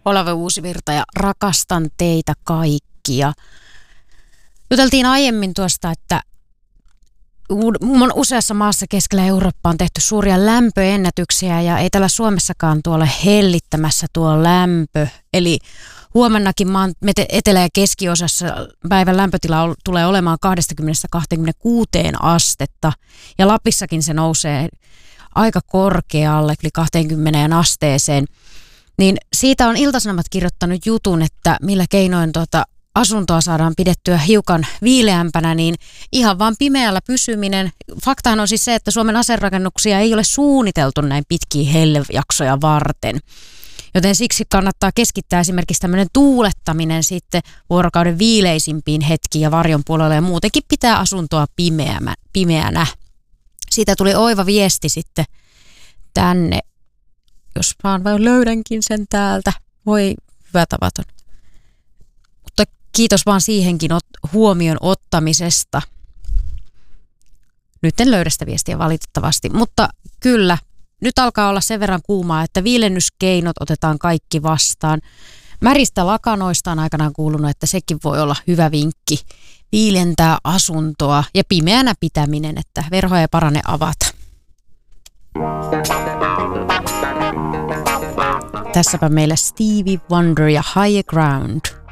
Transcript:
Olave Uusivirta ja rakastan teitä kaikkia. Juteltiin aiemmin tuosta, että useassa maassa keskellä Eurooppaa on tehty suuria lämpöennätyksiä ja ei täällä Suomessakaan tuolle hellittämässä tuo lämpö. Eli huomennakin maan etelä- ja keskiosassa päivän lämpötila tulee olemaan 20-26 astetta ja Lapissakin se nousee aika korkealle, eli 20 asteeseen. Niin siitä on Ilta-Sanomat kirjoittanut jutun, että millä keinoin asuntoa saadaan pidettyä hiukan viileämpänä, niin ihan vaan pimeällä pysyminen. Faktahan on siis se, että Suomen asuinrakennuksia ei ole suunniteltu näin pitkiä hellejaksoja varten. Joten siksi kannattaa keskittää esimerkiksi tämmöinen tuulettaminen sitten vuorokauden viileisimpiin hetkiin ja varjon puolelle ja muutenkin pitää asuntoa pimeänä. Siitä tuli oiva viesti sitten tänne, jos vaan vain löydänkin sen täältä. Voi hyvä tavaton. Mutta kiitos vaan siihenkin huomion ottamisesta. Nyt en löydä sitä viestiä valitettavasti, mutta kyllä. Nyt alkaa olla sen verran kuumaa, että viilennyskeinot otetaan kaikki vastaan. Märistä lakanoista on aikanaan kuulunut, että sekin voi olla hyvä vinkki. Viilentää asuntoa ja pimeänä pitäminen, että verhoja ei parane avata. Tässäpä meillä Stevie Wonder ja Higher Ground.